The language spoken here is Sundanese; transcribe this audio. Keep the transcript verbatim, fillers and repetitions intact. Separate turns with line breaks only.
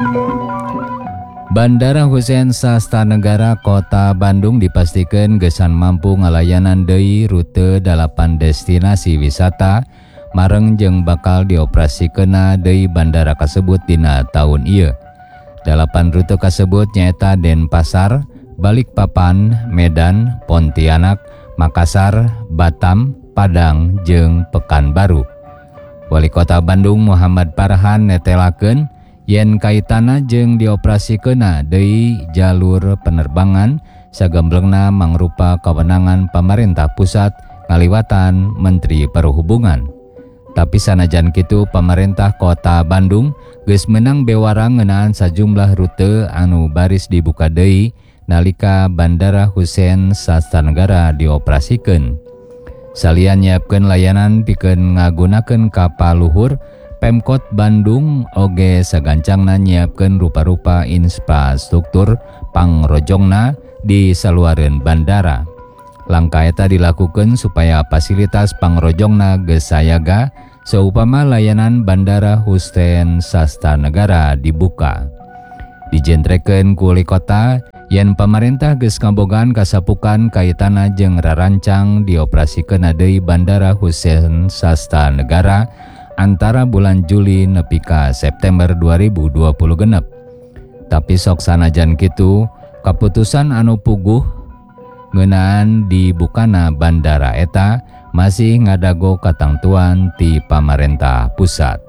Bandara Husein Sastranegara Kota Bandung dipastikan gesan mampu ngalayanan deui rute dalapan destinasi wisata mareng jeung bakal dioperasikeunna deui bandara kasebut dina taun ieu. Dalapan rute kasebut nyaeta Denpasar, Balikpapan, Medan, Pontianak, Makassar, Batam, Padang, jeung Pekanbaru. Wali Kota Bandung Muhammad Farhan netelakeun yen kaitana jeung dioperasikeunna deui jalur penerbangan sagemblengna mangrupa kewenangan pemerintah pusat ngaliwatan Menteri Perhubungan. Tapi sanajan kitu pemerintah Kota Bandung geus meunang bewarang ngeunaan sajumlah rute anu baris dibuka deui nalika Bandara Husein Sastranegara dioperasikeun. Salian nyiapkeun layanan pikeun ngagunakeun kapal luhur, Pemkot Bandung oge sagancangna nyiapkeun rupa-rupa infrastruktur pangrojongna di saluareun bandara. Langkah eta dilakukeun supaya fasilitas pangrojongna geus sayaga saupama layanan Bandara Husein Sastranegara dibuka. Dijentrekeun ku wali kota yen pemerintah geus ngabogaan kasapukan kaitana jeung rarancang dioperasikeunna deui Bandara Husein Sastranegara antara bulan Juli nepi ka September dua ribu dua puluh genep. Tapi sok sanajan kitu, kaputusan anu puguh ngeunaan dibukana bandara eta masih ngadago katangtuan ti pamarentah pusat.